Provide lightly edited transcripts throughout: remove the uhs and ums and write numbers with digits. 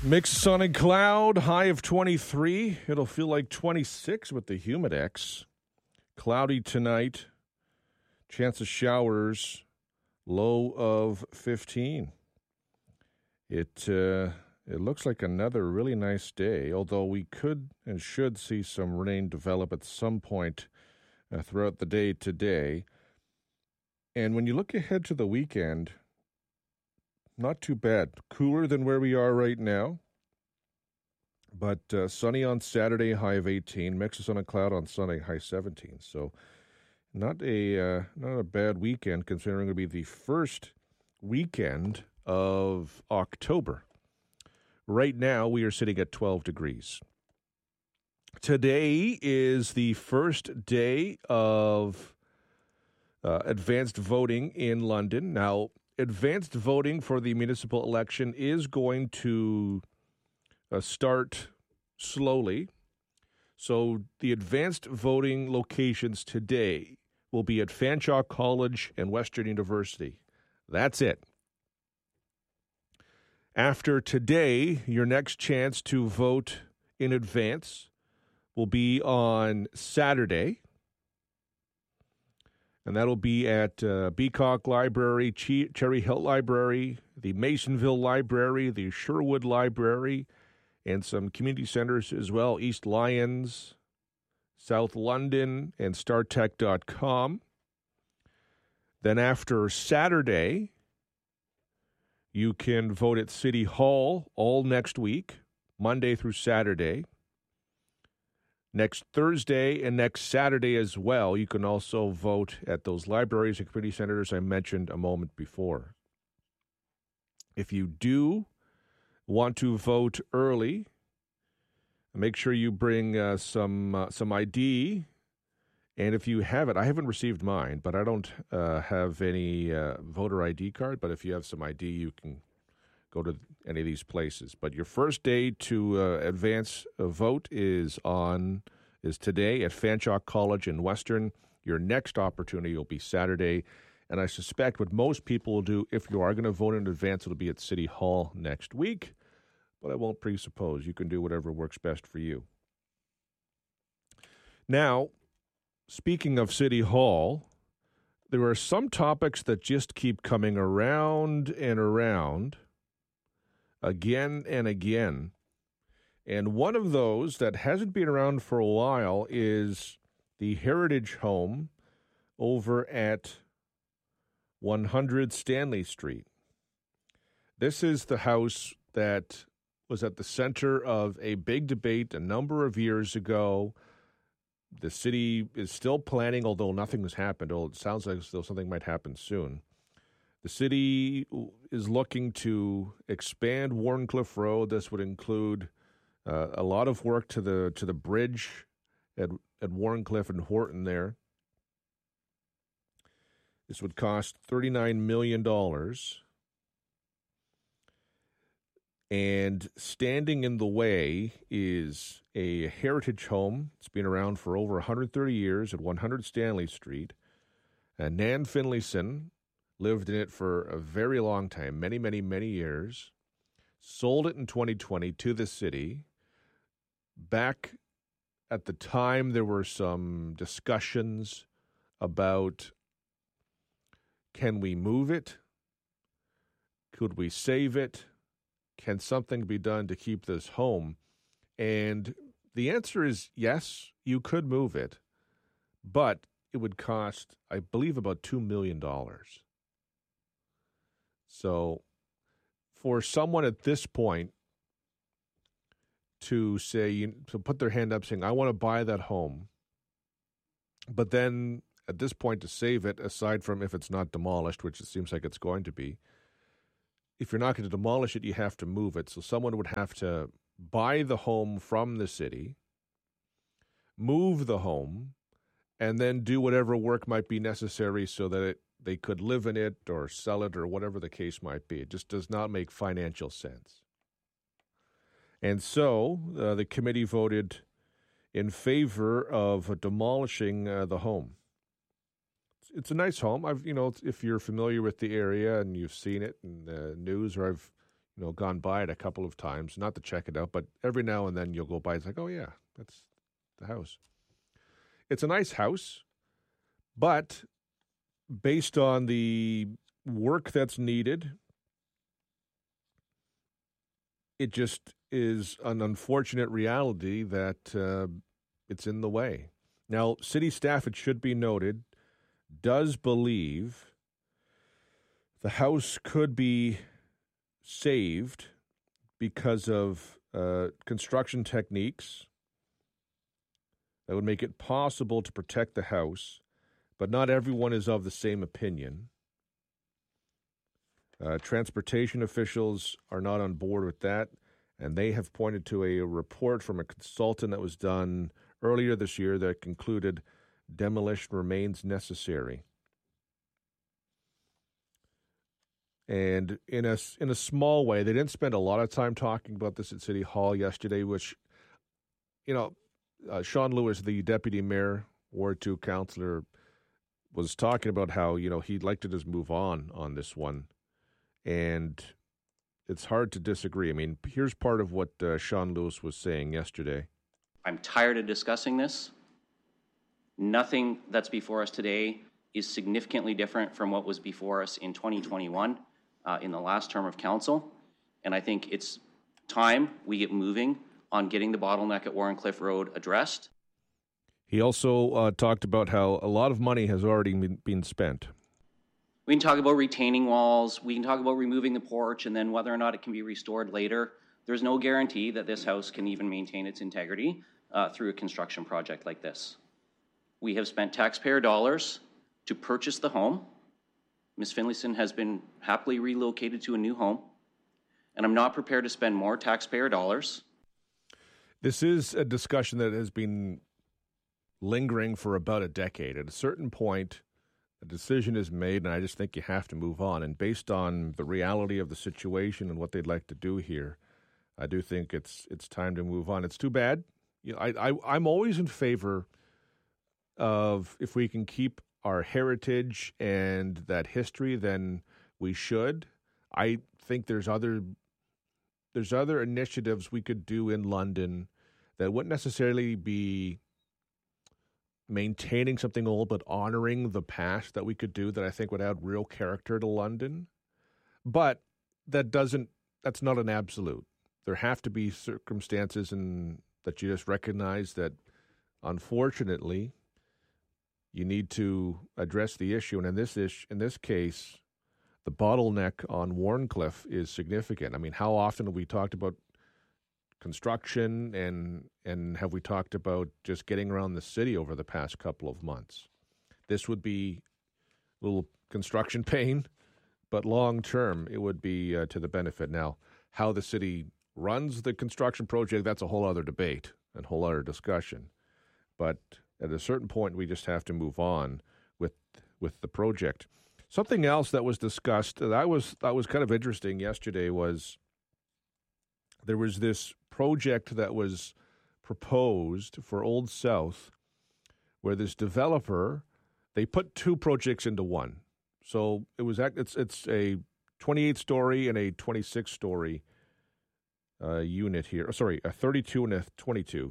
Mixed sun and cloud, high of 23. It'll feel like 26 with the Humidex. Cloudy tonight. Chance of showers, low of 15. It looks like another really nice day, although we could and should see some rain develop at some point throughout the day today. And when you look ahead to the weekend, not too bad. Cooler than where we are right now. But sunny on Saturday, high of 18. Mix of sun and cloud on Sunday, high 17. So not a bad weekend, considering it'll be the first weekend of October. Right now, we are sitting at 12 degrees. Today is the first day of advanced voting in London. Now, advanced voting for the municipal election is going to start slowly. So the advanced voting locations today will be at Fanshawe College and Western University. That's it. After today, your next chance to vote in advance will be on Saturday. And that'll be at Beacock Library, Cherry Hill Library, the Masonville Library, the Sherwood Library, and some community centers as well, East Lyons, South London, and StarTech.com. Then after Saturday, you can vote at City Hall all next week, Monday through Saturday. Next Thursday and next Saturday as well, you can also vote at those libraries and community centers I mentioned a moment before. If you do want to vote early, make sure you bring some ID. And if you have it, I haven't received mine, but I don't have any voter ID card. But if you have some ID, you can go to any of these places. But your first day to advance a vote is today at Fanshawe College in Western. Your next opportunity will be Saturday. And I suspect what most people will do, if you are going to vote in advance, it'll be at City Hall next week. But I won't presuppose. You can do whatever works best for you. Now, speaking of City Hall, there are some topics that just keep coming around and around, again and again. And one of those that hasn't been around for a while is the Heritage Home over at 100 Stanley Street. This is the house that was at the center of a big debate a number of years ago. The city is still planning, although nothing has happened. It sounds like as though something might happen soon. The city is looking to expand Wharncliffe Road. This would include a lot of work to the bridge at Wharncliffe and Horton there. This would cost $39 million. And standing in the way is a heritage home. It's been around for over 130 years at 100 Stanley Street. And Nan Finlayson lived in it for a very long time, many, many, many years. Sold it in 2020 to the city. Back at the time, there were some discussions about, can we move it? Could we save it? Can something be done to keep this home? And the answer is yes, you could move it, but it would cost, I believe, about $2 million. So for someone at this point to say, to put their hand up saying, I want to buy that home, but then at this point to save it, aside from if it's not demolished, which it seems like it's going to be, if you're not going to demolish it, you have to move it. So someone would have to buy the home from the city, move the home, and then do whatever work might be necessary so that they could live in it or sell it or whatever the case might be. It just does not make financial sense. And so the committee voted in favor of demolishing the home. It's a nice home. If you're familiar with the area and you've seen it in the news, or I've gone by it a couple of times, not to check it out, but every now and then you'll go by. It's like, oh yeah, that's the house. It's a nice house, but based on the work that's needed, it just is an unfortunate reality that it's in the way. Now, city staff, it should be noted, does believe the house could be saved because of construction techniques that would make it possible to protect the house, but not everyone is of the same opinion. Transportation officials are not on board with that, and they have pointed to a report from a consultant that was done earlier this year that concluded demolition remains necessary. And in a small way, they didn't spend a lot of time talking about this at City Hall yesterday, which, Sean Lewis, the deputy mayor, Ward 2 councillor, was talking about how, he'd like to just move on this one. And it's hard to disagree. I mean, here's part of what Sean Lewis was saying yesterday. I'm tired of discussing this. Nothing that's before us today is significantly different from what was before us in 2021 in the last term of council. And I think it's time we get moving on getting the bottleneck at Warrencliffe Road addressed. He also talked about how a lot of money has already been spent. We can talk about retaining walls, we can talk about removing the porch, and then whether or not it can be restored later. There's no guarantee that this house can even maintain its integrity through a construction project like this. We have spent taxpayer dollars to purchase the home. Ms. Finlayson has been happily relocated to a new home, and I'm not prepared to spend more taxpayer dollars. This is a discussion that has been lingering for about a decade. At a certain point, a decision is made, and I just think you have to move on. And based on the reality of the situation and what they'd like to do here, I do think it's time to move on. It's too bad. I'm always in favor of, if we can keep our heritage and that history, then we should. I think there's other initiatives we could do in London that wouldn't necessarily be maintaining something old, but honoring the past that we could do that I think would add real character to London. But that's not an absolute. There have to be circumstances that you just recognize that, unfortunately, you need to address the issue. And in this case, the bottleneck on Warrencliffe is significant. I mean, how often have we talked about construction and have we talked about just getting around the city over the past couple of months? This would be a little construction pain, but long term it would be to the benefit. Now, how the city runs the construction project, that's a whole other debate and whole other discussion. But at a certain point, we just have to move on with the project. Something else that was discussed that was kind of interesting yesterday was there was this project that was proposed for Old South where this developer, they put two projects into one. So it's a 28-story and a 26-story unit here. Sorry, a 32 and a 22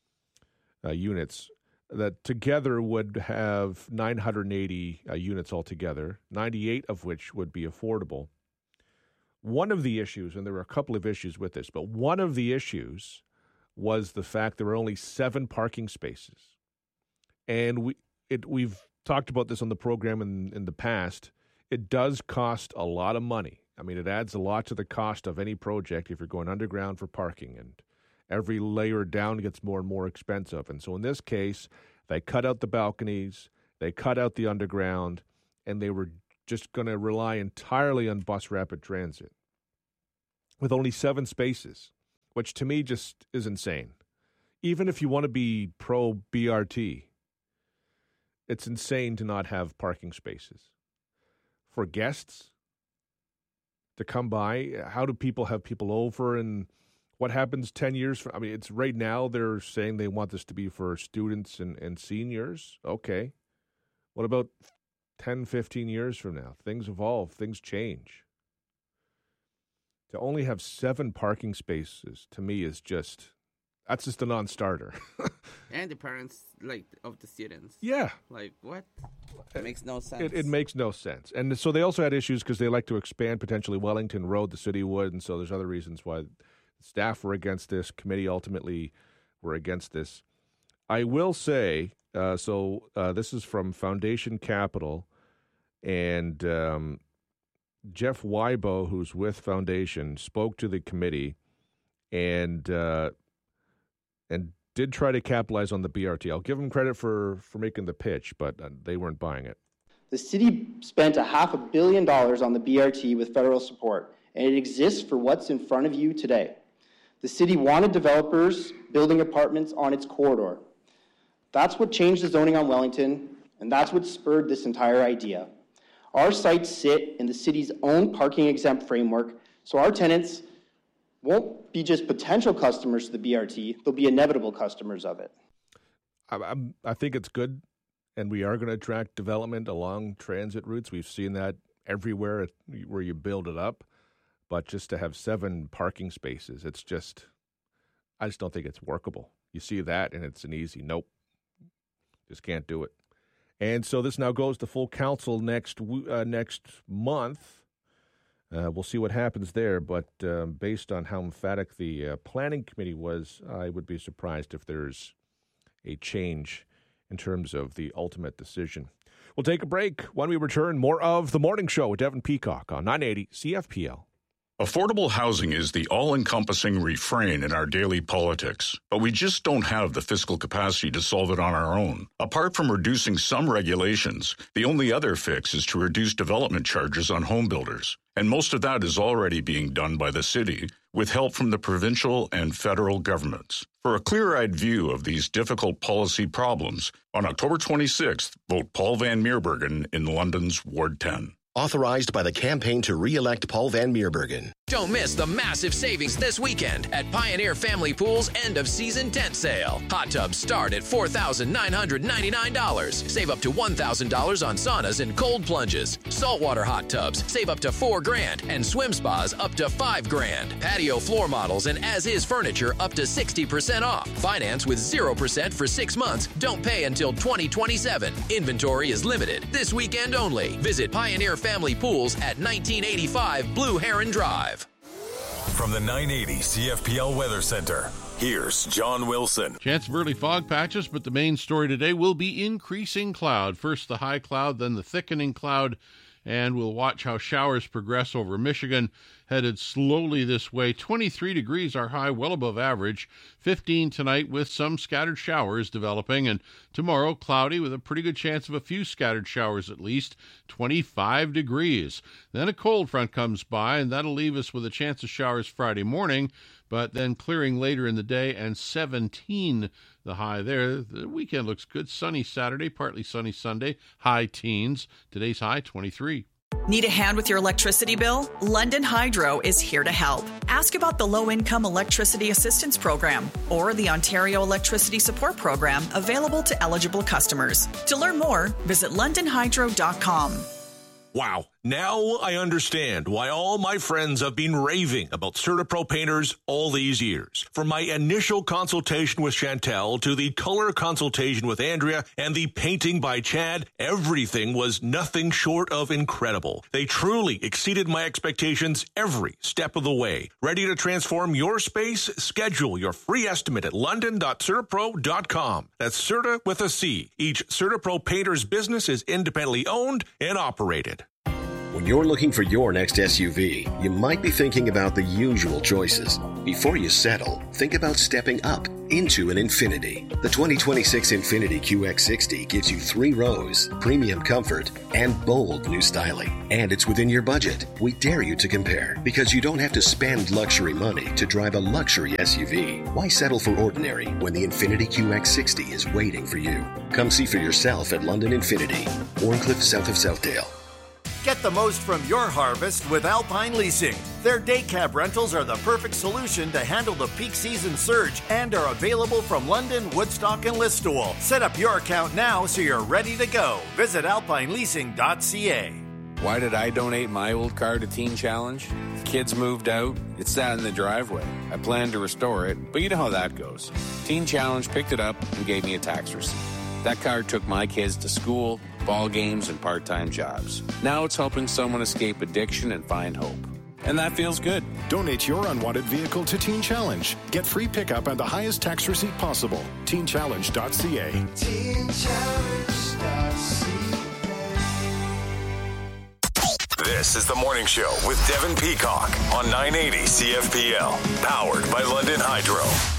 units that together would have 980 units altogether, 98 of which would be affordable. One of the issues, and there were a couple of issues with this, but one of the issues was the fact there were only 7 parking spaces. And we've talked about this on the program in the past. It does cost a lot of money. I mean, it adds a lot to the cost of any project if you're going underground for parking, and every layer down gets more and more expensive. And so in this case, they cut out the balconies, they cut out the underground, and they were just going to rely entirely on bus rapid transit with only 7 spaces, which to me just is insane. Even if you want to be pro BRT, it's insane to not have parking spaces. For guests to come by, how do people have people over, and what happens 10 years from? I mean, it's right now they're saying they want this to be for students and seniors. Okay. What about 10, 15 years from now? Things evolve, things change. To only have 7 parking spaces, to me, is just... That's just a non-starter. And the parents, of the students. Yeah. What? It makes no sense. It makes no sense. And so they also had issues because they like to expand potentially Wellington Road, the city would, and so there's other reasons why staff were against this. Committee ultimately were against this. I will say, this is from Foundation Capital, and Jeff Weibo, who's with Foundation, spoke to the committee and did try to capitalize on the BRT. I'll give him credit for making the pitch, but they weren't buying it. The city spent $500 million on the BRT with federal support, and it exists for what's in front of you today. The city wanted developers building apartments on its corridor. That's what changed the zoning on Wellington, and that's what spurred this entire idea. Our sites sit in the city's own parking-exempt framework, so our tenants won't be just potential customers of the BRT, they'll be inevitable customers of it. I think it's good, and we are going to attract development along transit routes. We've seen that everywhere where you build it up, but just to have 7 parking spaces, I just don't think it's workable. You see that, and it's an easy nope. Just can't do it. And so this now goes to full council next month. We'll see what happens there, but based on how emphatic the planning committee was, I would be surprised if there's a change in terms of the ultimate decision. We'll take a break. When we return, more of The Morning Show with Devin Peacock on 980 CFPL. Affordable housing is the all-encompassing refrain in our daily politics, but we just don't have the fiscal capacity to solve it on our own. Apart from reducing some regulations, the only other fix is to reduce development charges on home builders. And most of that is already being done by the city, with help from the provincial and federal governments. For a clear-eyed view of these difficult policy problems, on October 26th, vote Paul Van Meerbergen in London's Ward 10. Authorized by the campaign to re-elect Paul Van Meerbergen. Don't miss the massive savings this weekend at Pioneer Family Pool's end-of-season tent sale. Hot tubs start at $4,999. Save up to $1,000 on saunas and cold plunges. Saltwater hot tubs save up to $4,000, and swim spas up to $5,000. Patio floor models and as-is furniture up to 60% off. Finance with 0% for 6 months. Don't pay until 2027. Inventory is limited. This weekend only. Visit Pioneer Family Pools at 1985 Blue Heron Drive. From the 980 CFPL Weather Center, here's John Wilson. Chance of early fog patches, but the main story today will be increasing cloud. First the high cloud, then the thickening cloud, and we'll watch how showers progress over Michigan, headed slowly this way. 23 degrees our high, well above average. 15 tonight with some scattered showers developing, and tomorrow cloudy with a pretty good chance of a few scattered showers at least. 25 degrees. Then a cold front comes by, and that'll leave us with a chance of showers Friday morning, but then clearing later in the day, and 17 the high there. The weekend looks good. Sunny Saturday, partly sunny Sunday, high teens. Today's high 23. Need a hand with your electricity bill? London Hydro is here to help. Ask about the Low-Income Electricity Assistance Program or the Ontario Electricity Support Program available to eligible customers. To learn more, visit londonhydro.com. Wow. Now I understand why all my friends have been raving about CertaPro painters all these years. From my initial consultation with Chantel to the color consultation with Andrea and the painting by Chad, everything was nothing short of incredible. They truly exceeded my expectations every step of the way. Ready to transform your space? Schedule your free estimate at london.certapro.com. That's Certa with a C. Each CertaPro painter's business is independently owned and operated. When you're looking for your next SUV, you might be thinking about the usual choices. Before you settle, think about stepping up into an Infiniti. The 2026 Infiniti QX60 gives you 3 rows, premium comfort, and bold new styling. And it's within your budget. We dare you to compare, because you don't have to spend luxury money to drive a luxury SUV. Why settle for ordinary when the Infiniti QX60 is waiting for you? Come see for yourself at London Infiniti, Warncliffe, south of Southdale. Get the most from your harvest with Alpine Leasing. Their day cab rentals are the perfect solution to handle the peak season surge and are available from London, Woodstock, and Listowel. Set up your account now so you're ready to go. Visit alpineleasing.ca. Why did I donate my old car to Teen Challenge? Kids moved out. It sat in the driveway. I planned to restore it, but you know how that goes. Teen Challenge picked it up and gave me a tax receipt. That car took my kids to school, ball games, and part-time jobs. Now it's helping someone escape addiction and find hope. And that feels good. Donate your unwanted vehicle to Teen Challenge. Get free pickup and the highest tax receipt possible. TeenChallenge.ca. TeenChallenge.ca. This is The Morning Show with Devin Peacock on 980 CFPL. Powered by London Hydro.